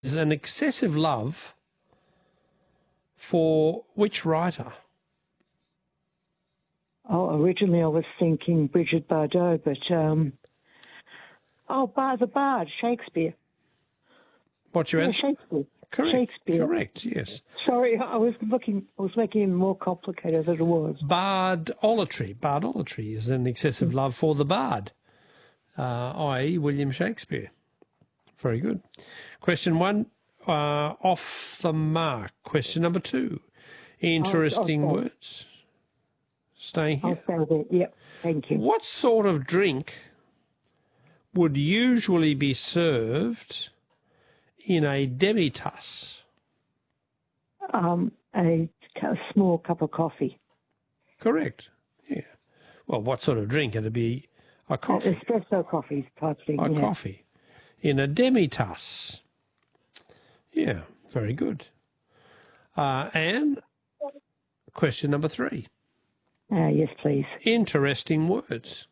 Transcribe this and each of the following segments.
is an excessive love for which writer? Oh, originally I was thinking Bridget Bardot, but the Bard, Shakespeare. What's your Yeah, answer? Shakespeare. Correct. Shakespeare. Correct. Yes. Sorry, I was making it more complicated than it was. Bardolatry. Bardolatry is an excessive love for the bard, i.e. William Shakespeare. Very good. Question 1, off the mark. Question number 2, interesting words. Staying here. I'll stay there. Yep, thank you. What sort of drink would usually be served in a demitasse? A small cup of coffee. Correct. Yeah. Well, what sort of drink? It'd be a coffee. Espresso coffee type thing. A coffee in a demitasse. Yeah, very good. And question number 3. Yes, please. Interesting words.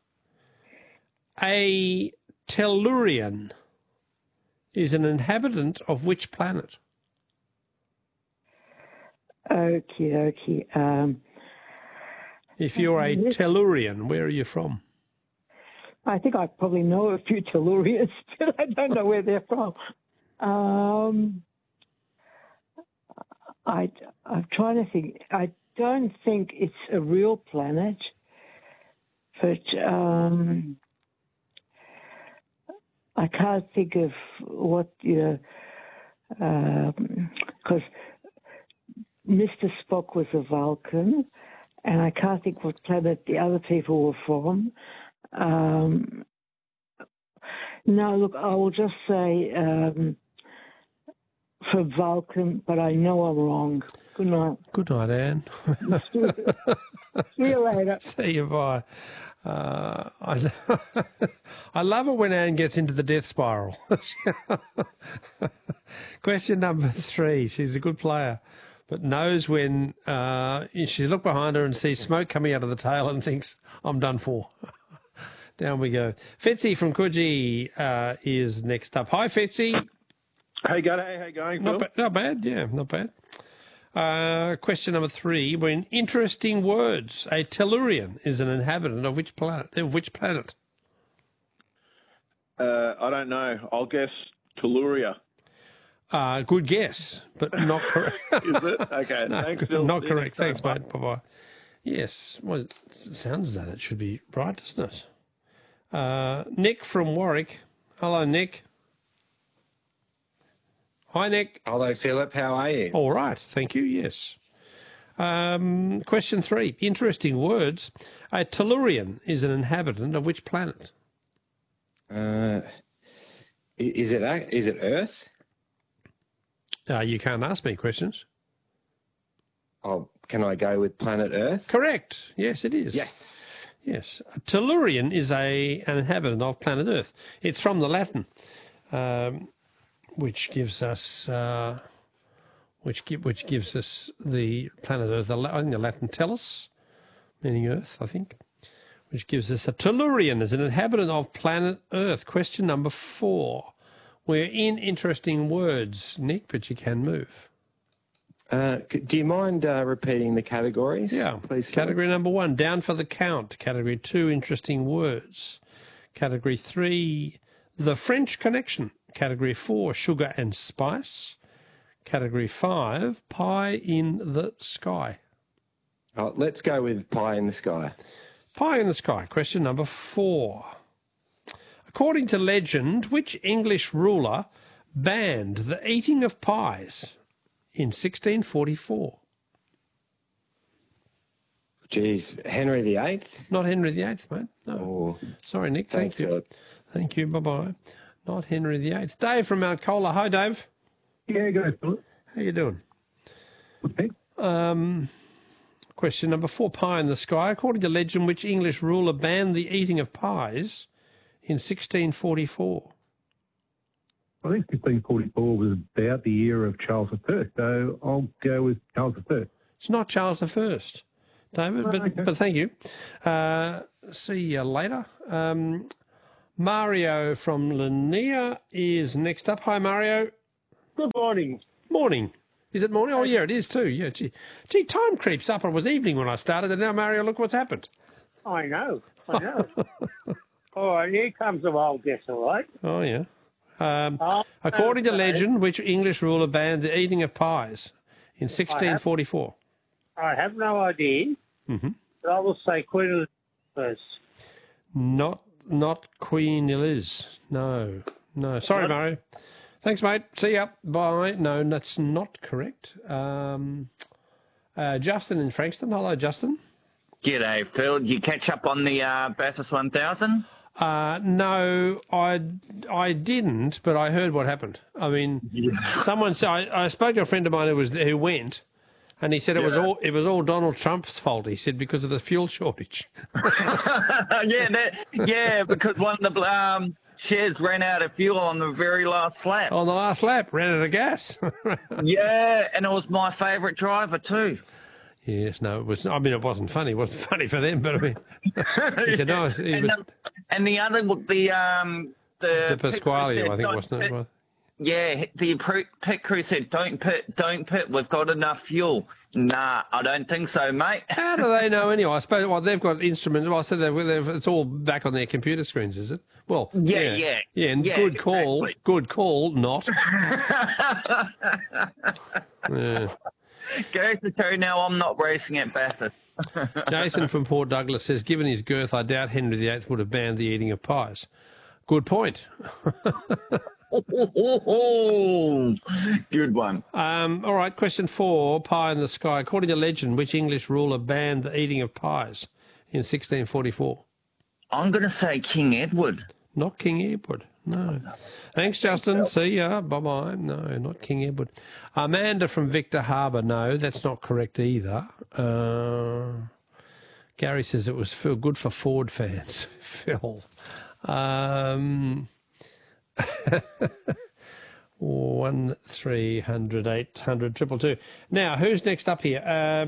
A Tellurian is an inhabitant of which planet? Okie dokie. If you're a Tellurian, where are you from? I think I probably know a few Tellurians, but I don't know where they're from. I'm trying to think. I don't think it's a real planet, but I can't think of what, because Mr. Spock was a Vulcan, and I can't think what planet the other people were from. No, look, I will just say for Vulcan, but I know I'm wrong. Good night. Good night, Anne. See you later. See you, bye. I love it when Anne gets into the death spiral. Question number 3. She's a good player, but knows when she's looked behind her and sees smoke coming out of the tail and thinks, I'm done for. Down we go. Fetzy from Coogee is next up. Hi, Fetzy. Hey, G'day. How you going, Phil? Not bad, yeah, not bad. Question number 3. We're in interesting words. A Tellurian is an inhabitant of which planet? I don't know. I'll guess Telluria. Good guess, but not correct. Is it? Okay, no, thanks, Phil. Not correct. Thanks, mate. Bye-bye. Yes, well, it sounds as though it should be right, doesn't it? Nick from Warwick. Hello, Nick. Hi, Nick. Hello, Philip. How are you? All right. Thank you. Yes. Question 3. Interesting words. A Tellurian is an inhabitant of which planet? Is it Earth? You can't ask me questions. Oh, can I go with planet Earth? Correct. Yes, it is. Yes. Yes. A Tellurian is an inhabitant of planet Earth. It's from the Latin. Which gives us which gives us the planet Earth. I think the Latin tellus, meaning Earth, I think, which gives us a Tellurian as an inhabitant of planet Earth. Question number 4. We're in interesting words, Nick, but you can move. Do you mind repeating the categories? Yeah, please. Category number 1, down for the count. Category 2, interesting words. Category 3, the French Connection. Category 4, sugar and spice. Category 5, pie in the sky. Oh, let's go with pie in the sky. Pie in the sky. Question number 4. According to legend, which English ruler banned the eating of pies in 1644? Geez, Henry VIII? Not Henry VIII, mate. No. Oh, sorry, Nick. Thank you. Philip. Thank you. Bye-bye. Not Henry VIII. Dave from Mount Colah. Hi, Dave. Yeah, go, Philip. How you doing? Okay. Question number 4, pie in the sky. According to legend, which English ruler banned the eating of pies in 1644? I think 1644 was about the year of Charles I, so I'll go with Charles I. It's not Charles I, David, but thank you. See you later. Mario from Lanier is next up. Hi, Mario. Good morning. Morning. Is it morning? Oh, yeah, it is too. Yeah, gee, time creeps up. It was evening when I started, and now, Mario, look what's happened. I know. All right, here comes the wild guess, all right? Oh, yeah. According to legend, which English ruler banned the eating of pies in 1644? I have no idea, but I will say Queen Elizabeth first. Not Queen Eliz. No. Sorry, Mario. Thanks, mate. See ya. Bye. No, that's not correct. Justin in Frankston. Hello, Justin. G'day, Phil. Did you catch up on the Bathurst 1000? No, I didn't, but I heard what happened. I mean, someone said I spoke to a friend of mine who went, and he said it was all Donald Trump's fault. He said because of the fuel shortage. Because one of the shares ran out of fuel on the very last lap. On the last lap, ran out of gas. Yeah, and it was my favourite driver too. Yes, no, it was. I mean, it wasn't funny. It wasn't funny for them, but I mean, he said no. And the other, the Pasquale, I think, wasn't it? Yeah, the pit crew said, "Don't pit. We've got enough fuel." Nah, I don't think so, mate. How do they know anyway? I suppose. Well, they've got instruments. Well, I said it's all back on their computer screens, is it? Well, yeah. And good call. Exactly. Good call. Not. Yeah. Goes to show now I'm not racing at Bathurst. Jason from Port Douglas says, given his girth, I doubt Henry VIII would have banned the eating of pies. Good point. Good one. All right, question 4, pie in the sky. According to legend, which English ruler banned the eating of pies in 1644? I'm going to say King Edward. Not King Edward, no. Thanks, Justin. See ya. Bye-bye. No, not King Edward. Amanda from Victor Harbour. No, that's not correct either. Gary says it was good for Ford fans. Phil. 1300 800 222. Now, who's next up here?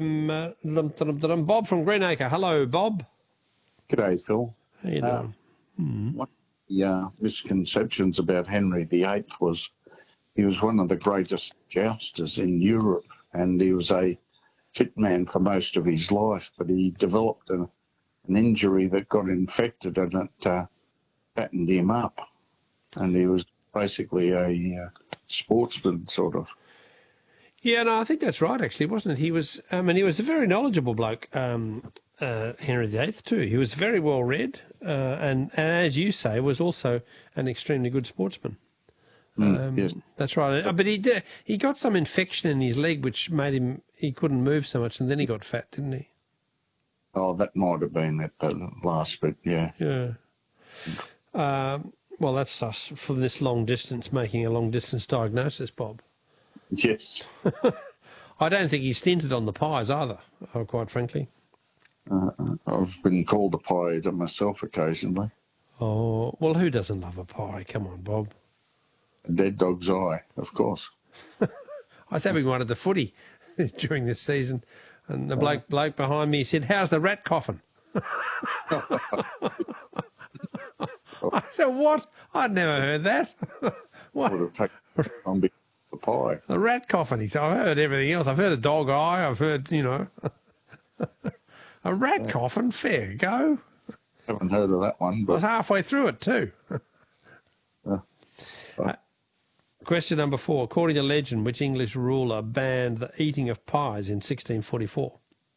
Bob from Greenacre. Hello, Bob. G'day, Phil. How you doing? One of the misconceptions about Henry VIII was he was one of the greatest jousters in Europe, and he was a fit man for most of his life, but he developed an injury that got infected, and it fattened him up, and he was basically a sportsman, sort of. Yeah, no, I think that's right, actually, wasn't it? He was a very knowledgeable bloke, Henry VIII, too. He was very well read, and as you say, was also an extremely good sportsman. Yes. That's right. But he got some infection in his leg, which made he couldn't move so much, and then he got fat, didn't he? Oh, that might have been at the last bit, yeah. Yeah. Well, that's us for this long distance, making a long distance diagnosis, Bob. Yes. I don't think he stinted on the pies either, quite frankly. I've been called a pie eater myself occasionally. Oh, well, who doesn't love a pie? Come on, Bob. A dead dog's eye, of course. I was having one at the footy during this season, and the bloke behind me said, "How's the rat coffin?" I said, "What? I'd never heard that." What? Would have taken on the pie. The rat coffin. He said, "I've heard everything else. I've heard a dog eye. I've heard, a rat coffin. Fair go." Haven't heard of that one. But I was halfway through it too. Question number 4. According to legend, which English ruler banned the eating of pies in 1644?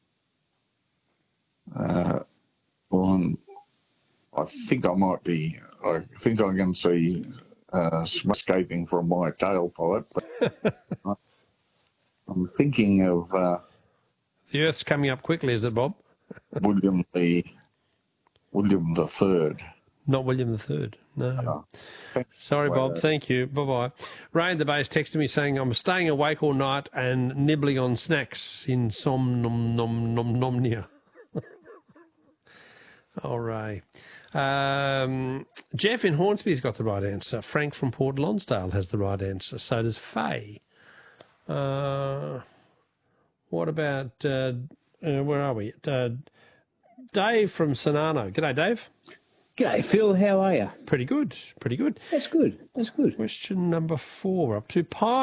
Well, I think I think I can see smoke escaping from my tailpipe. But I'm thinking of... the Earth's coming up quickly, is it, Bob? William the Third. Not William III, no. Sorry, Bob. Thank you. Bye-bye. Ray in the base texted me saying, I'm staying awake all night and nibbling on snacks in somnomnia. Oh, Ray. Jeff in Hornsby's got the right answer. Frank from Port Lonsdale has the right answer. So does Faye. What about, where are we? Dave from Sonano. G'day, Dave. G'day, Phil. How are you? Pretty good. Pretty good. That's good. That's good. Question number 4. We're up to pie.